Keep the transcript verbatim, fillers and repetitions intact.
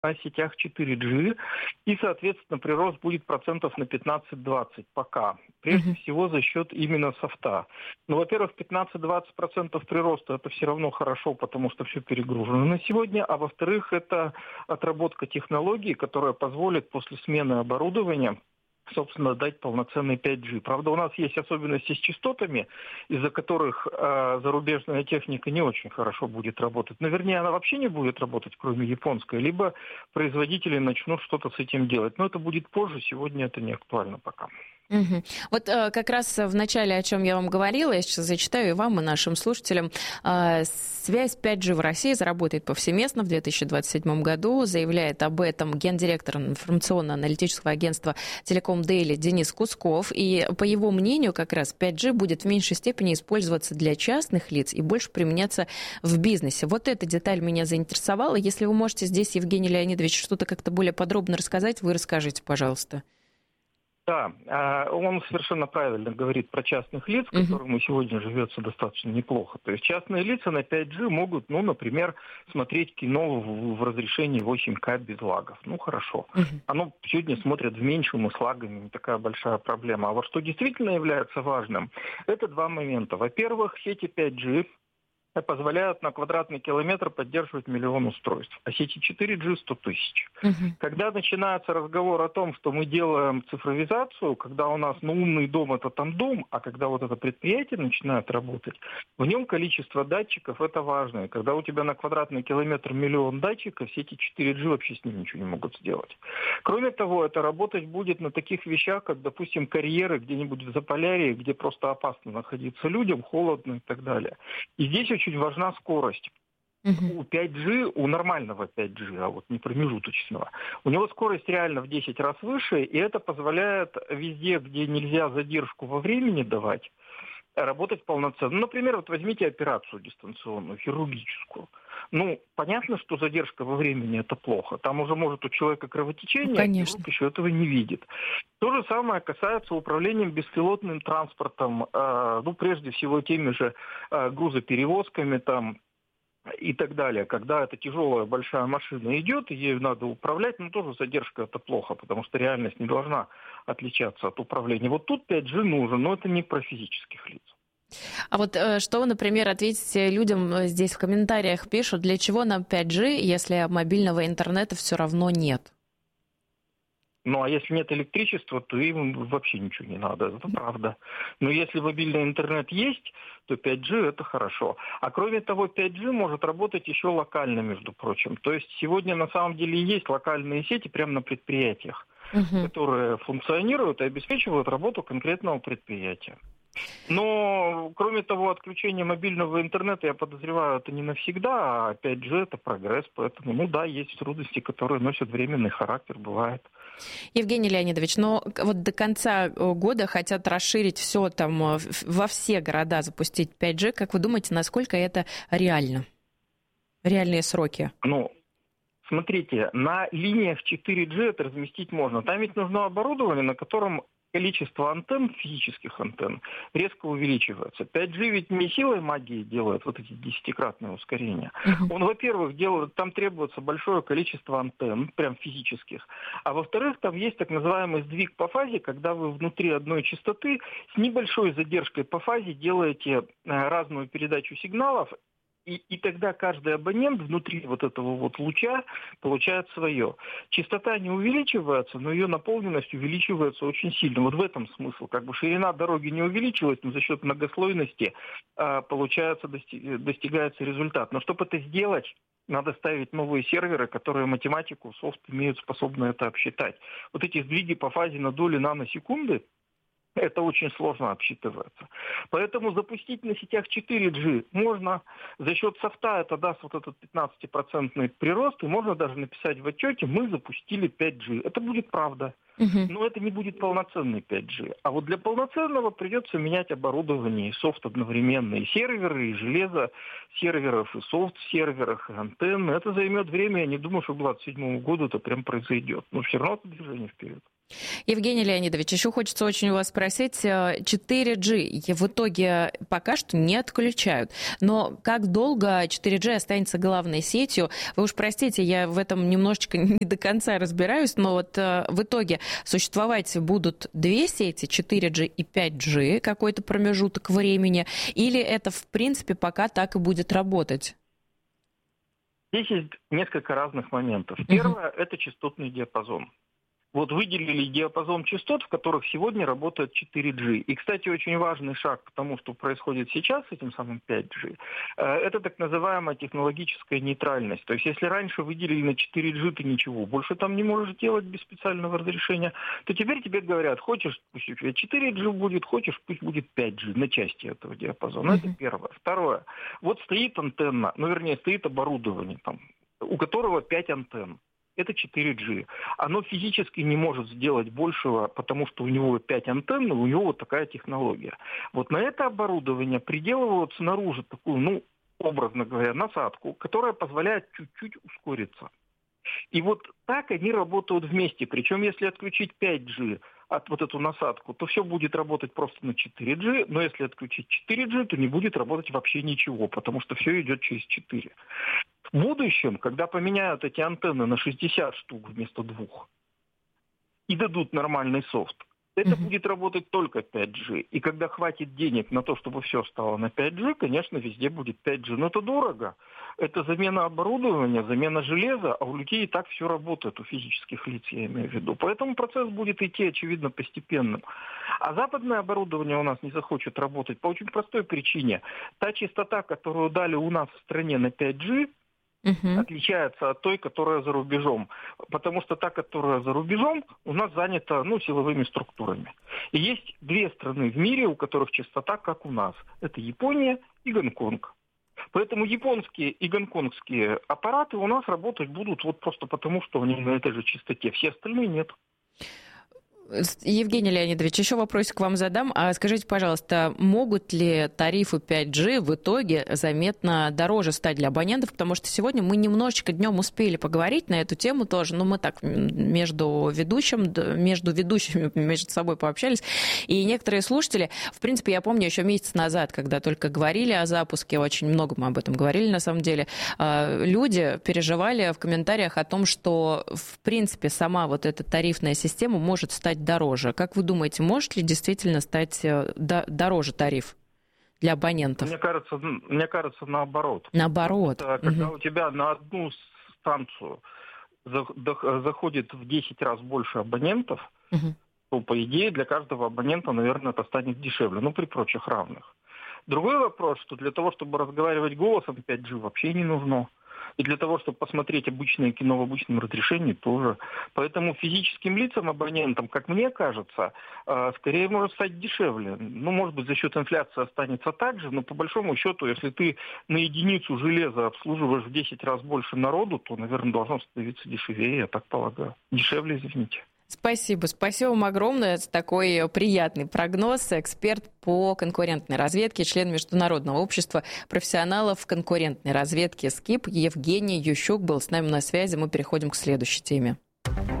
на сетях четыре джи, и, соответственно, прирост будет процентов на пятнадцать-двадцать пока. Прежде Мгм. всего за счет именно софта. Ну, во-первых, пятнадцать-двадцать процентов прироста это все равно хорошо, потому что все перегружено на сегодня, а во-вторых, это отработка технологий, которая позволит после смены оборудования собственно, дать полноценный пять джи. Правда, у нас есть особенности с частотами, из-за которых э, зарубежная техника не очень хорошо будет работать. Но, вернее, она вообще не будет работать, кроме японской, либо производители начнут что-то с этим делать. Но это будет позже, сегодня это не актуально пока. Мгм. Вот э, как раз в начале, о чем я вам говорила, я сейчас зачитаю и вам, и нашим слушателям. Э, связь пять джи в России заработает повсеместно в две тысячи двадцать седьмом году, заявляет об этом гендиректор информационно-аналитического агентства Telecom Daily Денис Кусков. И по его мнению, как раз пять джи будет в меньшей степени использоваться для частных лиц и больше применяться в бизнесе. Вот эта деталь меня заинтересовала. Если вы можете здесь, Евгений Леонидович, что-то как-то более подробно рассказать, вы расскажите, пожалуйста. Да, он совершенно правильно говорит про частных лиц, Мгм. которым и сегодня живется достаточно неплохо. То есть частные лица на пять джи могут, ну, например, смотреть кино в, в разрешении восемь ка без лагов. Ну, хорошо. Мгм. Оно сегодня смотрят в меньшем и с лагами, не такая большая проблема. А вот что действительно является важным, это два момента. Во-первых, сети пять джи позволяют на квадратный километр поддерживать миллион устройств, а сети четыре джи сто тысяч. Мгм. Когда начинается разговор о том, что мы делаем цифровизацию, когда у нас ну, умный дом это там дом, а когда вот это предприятие начинает работать, в нем количество датчиков это важно. И когда у тебя на квадратный километр миллион датчиков, сети четыре джи вообще с ним ничего не могут сделать. Кроме того, это работать будет на таких вещах, как, допустим, карьеры где-нибудь в Заполярье, где просто опасно находиться людям, холодно и так далее. И здесь очень важна скорость. Мгм. У пять джи, у нормального пять джи, а вот не промежуточного, у него скорость реально в десять раз выше, и это позволяет везде, где нельзя задержку во времени давать, работать полноценно. Ну, например, вот возьмите операцию дистанционную, хирургическую. Ну, понятно, что задержка во времени это плохо. Там уже может у человека Ну, кровотечение, а конечно. хирург еще этого не видит. То же самое касается управлением беспилотным транспортом, э, ну, прежде всего, теми же э, грузоперевозками там, и так далее. Когда эта тяжелая большая машина идет, и ею надо управлять, но тоже задержка это плохо, потому что реальность не должна отличаться от управления. Вот тут пять джи нужен, но это не про физических лиц. А вот э, что вы, например, ответите людям, э, здесь в комментариях пишут, для чего нам пять джи, если мобильного интернета все равно нет? Ну, а если нет электричества, то им вообще ничего не надо. Это правда. Но если мобильный интернет есть, то пять джи это хорошо. А кроме того, пять джи может работать еще локально, между прочим. То есть сегодня на самом деле есть локальные сети прямо на предприятиях, Мгм. которые функционируют и обеспечивают работу конкретного предприятия. Но, кроме того, отключение мобильного интернета, я подозреваю, это не навсегда, а пять джи это прогресс, поэтому, ну да, есть трудности, которые носят временный характер, бывает. Евгений Леонидович, но к- вот до конца э, года хотят расширить все там, э, в- во все города запустить пять джи. Как вы думаете, насколько это реально? Реальные сроки? Ну, смотрите, на линиях четыре джи это разместить можно. Там ведь нужно оборудование, на котором количество антенн, физических антенн, резко увеличивается. пять джи ведь не силой магии делает вот эти десятикратные ускорения. Мгм. Он, во-первых, делает, там требуется большое количество антенн, прям физических, а во-вторых, там есть так называемый сдвиг по фазе, когда вы внутри одной частоты с небольшой задержкой по фазе делаете э, разную передачу сигналов, и, и тогда каждый абонент внутри вот этого вот луча получает свое. Частота не увеличивается, но ее наполненность увеличивается очень сильно. Вот в этом смысл. Как бы ширина дороги не увеличилась, но за счет многослойности а, получается, дости- достигается результат. Но чтобы это сделать, надо ставить новые серверы, которые математику, софт имеют способны это обсчитать. Вот эти сдвиги по фазе на доли наносекунды, это очень сложно обсчитывается. Поэтому запустить на сетях четыре джи можно за счет софта, это даст вот этот пятнадцатипроцентный прирост, и можно даже написать в отчете, мы запустили пять джи. Это будет правда. Мгм. Но это не будет полноценный пять джи. А вот для полноценного придется менять оборудование и софт одновременно, и серверы, и железо серверов, и софт в серверах, и антенны. Это займет время, я не думаю, что к двадцать седьмому году это прям произойдет. Но все равно это движение вперед. Евгений Леонидович, еще хочется очень у вас спросить, четыре джи в итоге пока что не отключают, но как долго четыре джи останется главной сетью? Вы уж простите, я в этом немножечко не до конца разбираюсь, но вот в итоге существовать будут две сети, четыре джи и пять джи, какой-то промежуток времени, или это в принципе пока так и будет работать? Здесь есть несколько разных моментов. Первое – это частотный диапазон. Вот выделили диапазон частот, в которых сегодня работает четыре джи. И, кстати, очень важный шаг к тому, что происходит сейчас с этим самым пять джи, это так называемая технологическая нейтральность. То есть, если раньше выделили на четыре джи, ты ничего больше там не можешь делать без специального разрешения, то теперь тебе говорят, хочешь, пусть у тебя четыре джи будет, хочешь, пусть будет пять джи на части этого диапазона. Это первое. Второе. Вот стоит антенна, ну, вернее, стоит оборудование, там, у которого пять антенн. Это четыре джи. Оно физически не может сделать большего, потому что у него пять антенн, и у него вот такая технология. Вот на это оборудование приделывают снаружи такую, ну, образно говоря, насадку, которая позволяет чуть-чуть ускориться. И вот так они работают вместе. Причем, если отключить пять джи от вот эту насадку, то все будет работать просто на четыре джи, но если отключить четыре джи, то не будет работать вообще ничего, потому что все идет через четыре. В будущем, когда поменяют эти антенны на шестьдесят штук вместо двух и дадут нормальный софт, это mm-hmm. будет работать только пять джи. И когда хватит денег на то, чтобы все стало на пять джи, конечно, везде будет пять джи. Но это дорого. Это замена оборудования, замена железа, а у людей и так все работает, у физических лиц, я имею в виду. Поэтому процесс будет идти, очевидно, постепенным. А западное оборудование у нас не захочет работать по очень простой причине. Та частота, которую дали у нас в стране на пять джи, Uh-huh. отличается от той, которая за рубежом. Потому что та, которая за рубежом, у нас занята, ну, силовыми структурами. И есть две страны в мире, у которых частота, как у нас. Это Япония и Гонконг. Поэтому японские и гонконгские аппараты у нас работать будут вот просто потому, что они на этой же частоте. Все остальные нет. Евгений Леонидович, еще вопросик вам задам. А скажите, пожалуйста, могут ли тарифы пять джи в итоге заметно дороже стать для абонентов? Потому что сегодня мы немножечко днем успели поговорить на эту тему тоже, но мы так между ведущим, между ведущими между собой пообщались. И некоторые слушатели, в принципе, я помню еще месяц назад, когда только говорили о запуске, очень много мы об этом говорили на самом деле, люди переживали в комментариях о том, что, в принципе, сама вот эта тарифная система может стать дороже. Как вы думаете, может ли действительно стать дороже тариф для абонентов? Мне кажется, мне кажется наоборот. Наоборот. Это, когда угу. у тебя на одну станцию заходит в десять раз больше абонентов, угу. то, по идее, для каждого абонента, наверное, это станет дешевле, ну, при прочих равных. Другой вопрос, что для того, чтобы разговаривать голосом, пять джи вообще не нужно. И для того, чтобы посмотреть обычное кино в обычном разрешении, тоже. Поэтому физическим лицам, абонентам, как мне кажется, скорее может стать дешевле. Ну, может быть, за счет инфляции останется так же, но по большому счету, если ты на единицу железа обслуживаешь в десять раз больше народу, то, наверное, должно становиться дешевее, я так полагаю. Дешевле, извините. Спасибо. Спасибо вам огромное за такой приятный прогноз. Эксперт по конкурентной разведке, член Международного общества профессионалов конкурентной разведки СКИП Евгений Ющук был с нами на связи. Мы переходим к следующей теме.